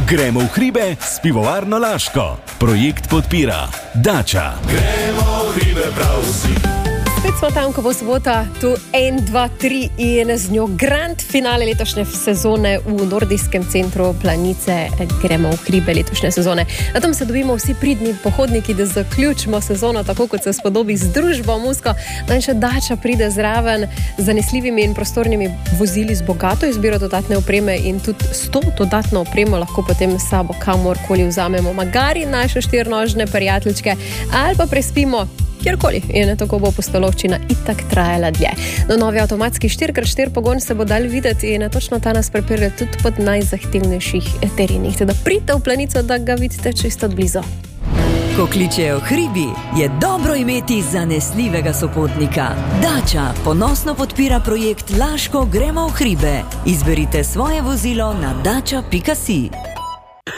Gremo v hribe s pivovarno Laško. Projekt podpira Dača. Gremo v hribe prav vsi. Spet smo tam, ko bo sobota, tu 1, 2, 3 in z njo grand finale letošnje sezone v nordijskem centru Planice. Gremo v hribe letošnje sezone. Na tom se dobimo vsi pridni pohodniki, da zaključimo sezono tako, kot se spodobi z družbo Musko. Da še Dača pride zraven z zanesljivimi in prostornimi vozili z bogato izbiro dodatne opreme in tudi s to dodatno opremo lahko potem s sabo kamorkoli vzamemo. Magari naše štirnožne prijateljčke ali pa prespimo kjerkoli in tako bo postolovščina itak trajala dlje. No, novi avtomatski 4x4 pogon se bo dal videti in točno ta nas prepelje tudi pod najzahtevnejših terenih. Teda pridite v Planico, da ga vidite čisto blizu. Ko kličejo hribi, je dobro imeti zanesljivega sopotnika. Dača ponosno podpira projekt Laško Gremo v hribe. Izberite svoje vozilo na dača.si.